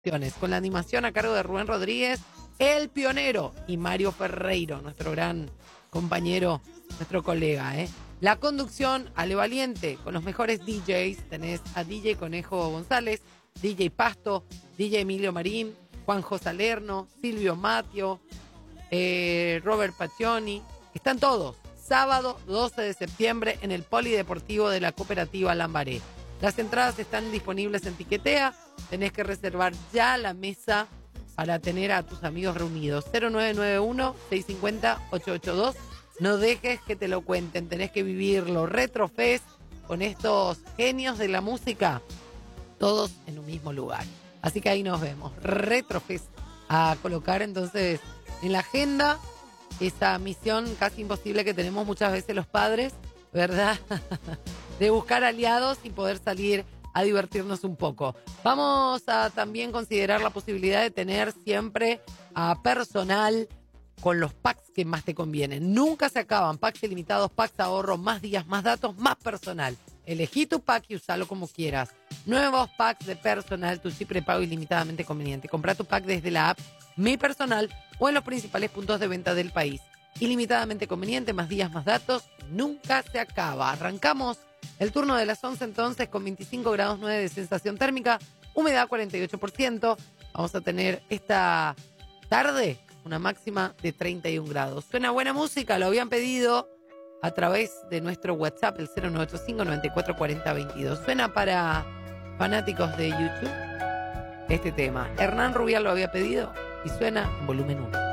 con la animación a cargo de Rubén Rodríguez, El Pionero y Mario Ferreiro, nuestro gran compañero, nuestro colega, ¿eh? La conducción, Ale Valiente, con los mejores DJs. Tenés a DJ Conejo González, DJ Pasto, DJ Emilio Marín, Juanjo Salerno, Silvio Matio, Robert Paccioni. Están todos. Sábado 12 de septiembre en el Polideportivo de la Cooperativa Lambaré. Las entradas están disponibles en Tiquetea. Tenés que reservar ya la mesa para tener a tus amigos reunidos. 0991-650-882. No dejes que te lo cuenten. Tenés que vivirlo. Retrofest con estos genios de la música. Todos en un mismo lugar. Así que ahí nos vemos. Retrofest. A colocar entonces en la agenda esa misión casi imposible que tenemos muchas veces los padres, ¿verdad? De buscar aliados y poder salir a divertirnos un poco. Vamos a también considerar la posibilidad de tener siempre a personal con los packs que más te convienen. Nunca se acaban. Packs ilimitados, packs ahorro, más días, más datos, más personal. Elegí tu pack y usalo como quieras. Nuevos packs de personal, tu chip prepago ilimitadamente conveniente. Compra tu pack desde la app Mi Personal o en los principales puntos de venta del país. Ilimitadamente conveniente, más días, más datos, nunca se acaba. Arrancamos el turno de las 11 entonces con 25 grados 9 de sensación térmica, humedad 48%. Vamos a tener esta tarde una máxima de 31 grados. Suena buena música, lo habían pedido a través de nuestro WhatsApp, el 0985-9440-22. Suena para fanáticos de YouTube este tema. Hernán Rubial lo había pedido y suena en volumen 1.